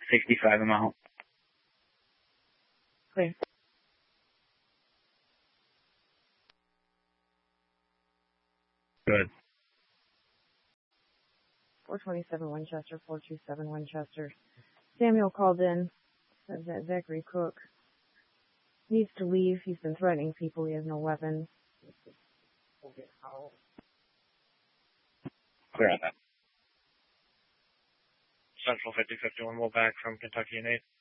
65 amount. Clear. Good. 427 Winchester, 427 Winchester. Samuel called in, says that Zachary Cook needs to leave. He's been threatening people. He has no weapons. Clear on that. Central 5051 will back from Kentucky and 8.